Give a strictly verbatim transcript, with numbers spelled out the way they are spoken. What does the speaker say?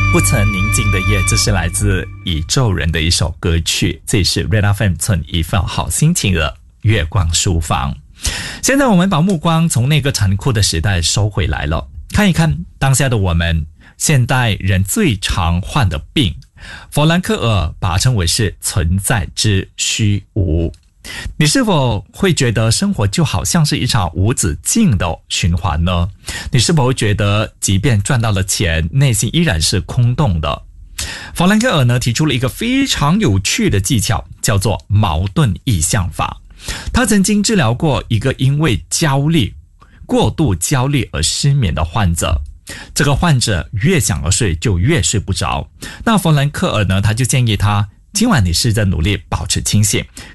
不曾宁静的夜，这是来自宇宙人的一首歌曲，这也是 Red F M 存一份好心情的月光书房。现在我们把目光从那个残酷的时代收回来了，看一看当下的我们，现代人最常患的病，弗兰克尔把它称为是存在之虚无。你是否会觉得生活就好像是一场无止境的循环呢？你是否会觉得即便赚到了钱，内心依然是空洞的？弗兰克尔呢提出了一个非常有趣的技巧，叫做矛盾意象法。他曾经治疗过一个因为焦虑、过度焦虑而失眠的患者。这个患者越想要睡就越睡不着，那弗兰克尔呢他就建议他，今晚你试着努力保持清醒，